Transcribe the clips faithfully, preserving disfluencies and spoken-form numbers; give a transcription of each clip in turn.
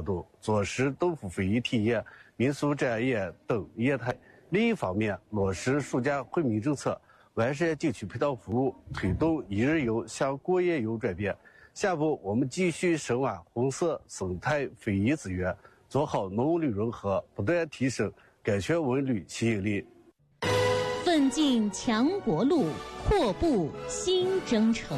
活动，着实豆腐非遗体验、民俗展演等业态。另一方面，落实暑假惠民政策，完善景区配套服务，推动一日游向过夜游转变。下步我们继续深挖红色生态非遗资源，做好农旅融合，不断提升甘泉文旅吸引力。 奋进强国路，阔步新征程。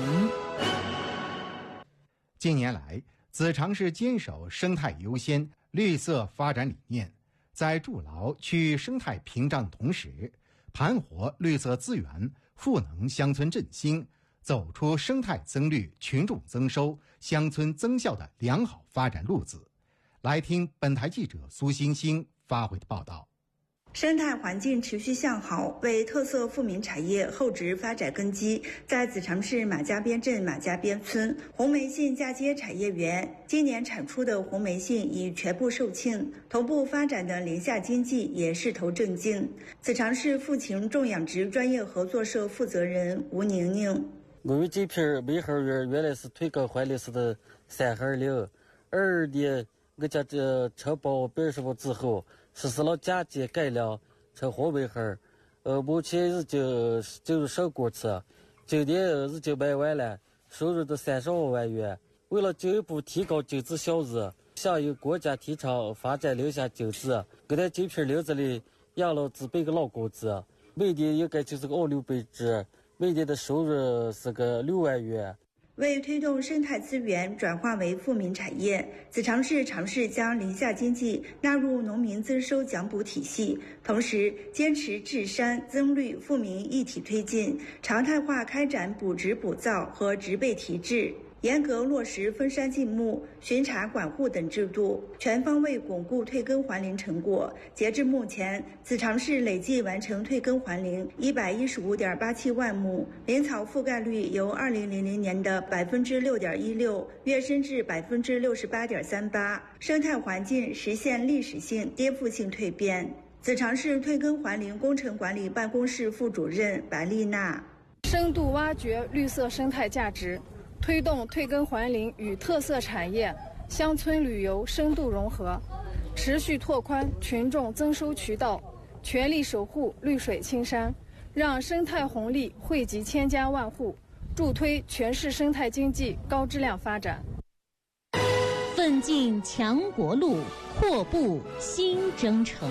近年来，子长市坚守生态优先、绿色发展理念，在筑牢区域生态屏障同时，盘活绿色资源，赋能乡村振兴，走出生态增绿、群众增收、乡村增效的良好发展路子。来听本台记者苏星星发回的报道。 生态环境持续向好，为特色富民产业厚植发展根基。在子长市马家边镇马家边村红梅杏嫁接产业园，今年产出的红梅杏已全部售罄，同步发展的林下经济也势头正劲。子长市富禽种养殖专业合作社负责人吴宁宁： 我们这片梅花园原来是推广环历史的三孩岭，二年我家这承包本什么之后，实施了嫁接改良成红梅花，呃，目前已经进入收果期，今年已经卖完了，收入的三十五万元。为了进一步提高经济效益，响应国家提倡发展林下经济，我在这片林子里养了几百个老公鸡，每年应该就是个二六百只，每年的收入是个六万元。 为推动生态资源转化为富民产业，子长市尝试将林下经济纳入农民增收奖补体系，同时坚持治山增绿富民一体推进，常态化开展补植补造和植被提质，严格落实封山禁牧、巡查管护等制度，全方位巩固退耕还林成果。截至目前，子长市累计完成退耕还林一百一十五点八七万亩，林草覆盖率由二零零零年的百分之六点一六跃升至百分之六十八点三八，生态环境实现历史性颠覆性蜕变。子长市退耕还林工程管理办公室副主任白丽娜： 深度挖掘绿色生态价值，推动退耕还林与特色产业、乡村旅游深度融合，持续拓宽群众增收渠道，全力守护绿水青山，让生态红利惠及千家万户，助推全市生态经济高质量发展。 奋进强国路，阔步新征程。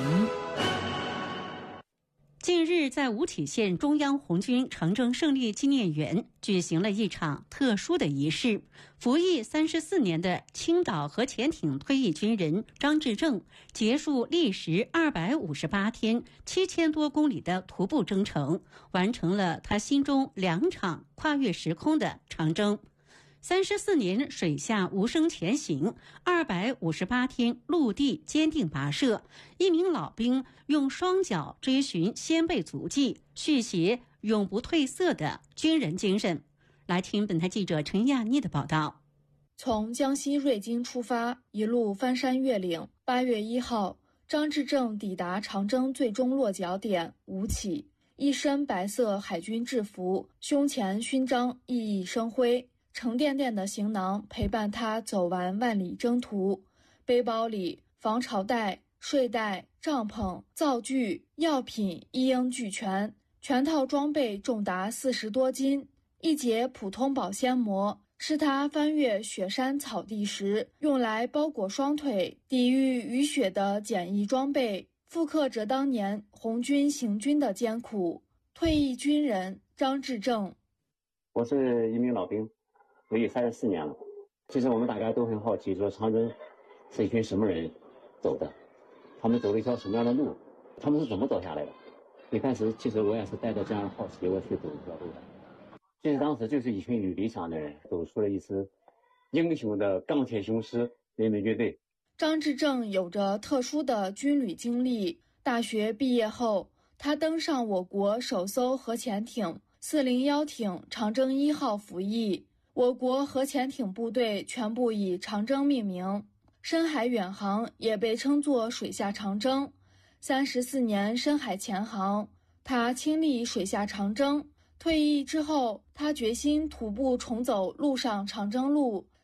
近日，在五体县中央红军长征胜利纪念园举行了一场特殊的仪式。服役三十四年的青岛核潜艇退役军人张志正结束历时二百五十八天、七千多公里的徒步征程，完成了他心中两场跨越时空的长征。三十四年水下无声前行，二百五十八天陆地坚定跋涉，一名老兵用双脚追寻先辈足迹，续写永不褪色的军人精神。来听本台记者陈亚妮的报道。 从江西瑞金出发，一路翻山越岭。八月一号，张志正抵达长征最终落脚点吴起，一身白色海军制服，胸前勋章熠熠生辉。沉甸甸的行囊陪伴他走完万里征途，背包里防潮袋、睡袋、帐篷、灶具、药品一应俱全，全套装备重达四十多斤。一节普通保鲜膜是他翻越雪山草地时用来包裹双腿、抵御雨雪的简易装备，复刻着当年红军行军的艰苦。退役军人张志正： 我是一名老兵，服役三十四年了。其实我们大家都很好奇，说长征是一群什么人走的，他们走了一条什么样的路，他们是怎么走下来的。一开始其实我也是带着这样的好奇，我去走这条路的。其实当时就是一群有理想的人走出了一支英雄的钢铁雄狮人民军队。 张志正有着特殊的军旅经历，大学毕业后，他登上我国首艘核潜艇四零一艇长征一号服役。我国核潜艇部队全部以长征命名，深海远航也被称作水下长征。三十四年深海潜航，他亲历水下长征。退役之后，他决心徒步重走陆上长征路，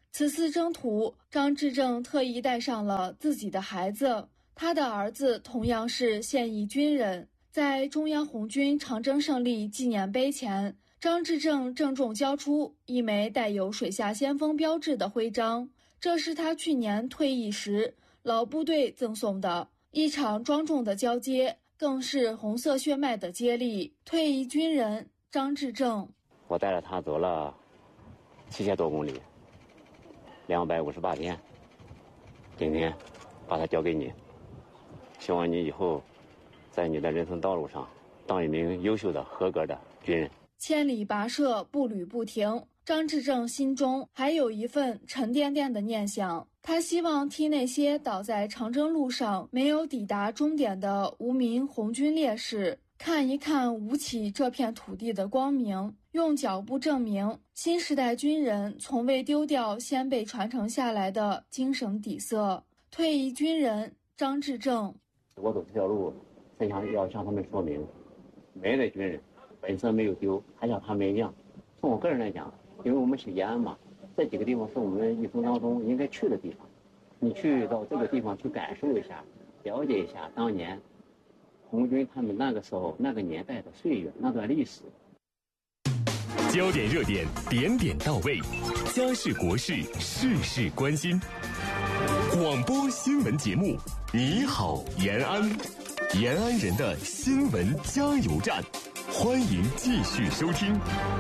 此次征途，张志正特意带上了自己的孩子，他的儿子同样是现役军人。在中央红军长征胜利纪念碑前，张志正郑重交出一枚带有水下先锋标志的徽章，这是他去年退役时老部队赠送的。一场庄重的交接，更是红色血脉的接力。退役军人张志正， 我带着他走了七千多公里，两百五十八天。今天把他交给你，希望你以后在你的人生道路上当一名优秀的合格的军人。 千里跋涉，步履不停，张志正心中还有一份沉甸甸的念想，他希望替那些倒在长征路上没有抵达终点的无名红军烈士看一看吴起这片土地的光明，用脚步证明新时代军人从未丢掉先辈传承下来的精神底色。退役军人张志正， 我走这条路是想要向他们说明，每一位军人本色没有丢，还像他们一样。从我个人来讲，因为我们是延安嘛，这几个地方是我们一生当中应该去的地方。你去到这个地方去感受一下，了解一下当年红军他们那个时候那个年代的岁月，那段历史。 焦点热点，点点到位，家事国事，事事关心。广播新闻节目，你好延安，延安人的新闻加油站，欢迎继续收听。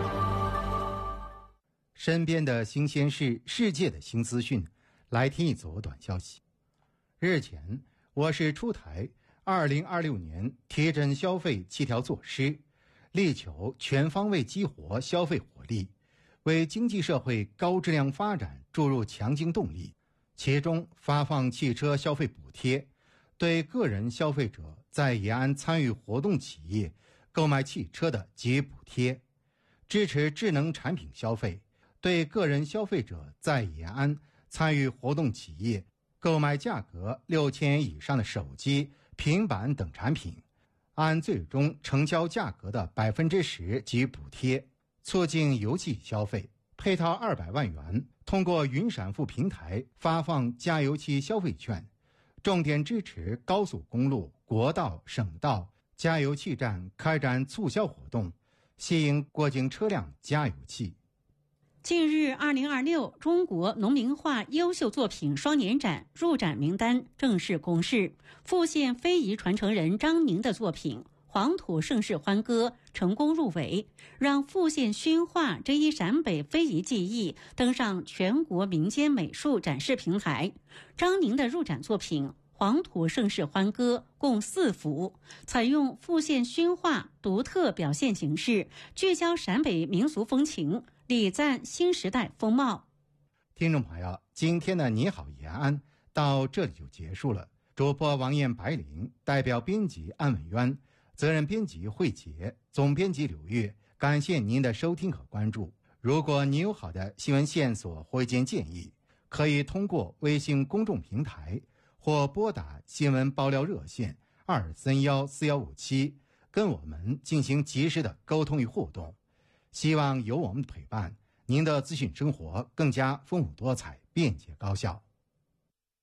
身边的新鲜事，世界的新资讯，来听一组短消息。日前，我市出台二零二六年提振消费七条措施，力求全方位激活消费活力，为经济社会高质量发展注入强劲动力。其中发放汽车消费补贴，对个人消费者在延安参与活动企业购买汽车的给予补贴，支持智能产品消费，对个人消费者在延安参与活动企业购买价格六千元以上的手机、平板等产品，按最终成交价格的百分之十给予补贴，促进油气消费。配套二百万元，通过云闪付平台发放加油气消费券，重点支持高速公路、国道、省道加油气站开展促销活动，吸引过境车辆加油气。 近日，二零二六中国农民画优秀作品双年展入展名单正式公示，富县非遗传承人张宁的作品《黄土盛世欢歌》成功入围，让富县熏画这一陕北非遗技艺登上全国民间美术展示平台。张宁的入展作品《黄土盛世欢歌》共四幅，采用富县熏画独特表现形式，聚焦陕北民俗风情，礼赞新时代风貌。 听众朋友，今天的你好延安到这里就结束了。主播王艳、白灵，代表编辑安文渊，责任编辑慧杰，总编辑柳月，感谢您的收听和关注。如果您有好的新闻线索或意见建议，可以通过微信公众平台或拨打新闻爆料热线二三幺四幺五七，跟我们进行及时的沟通与互动。希望有我们的陪伴，您的资讯生活更加丰富多彩、便捷高效。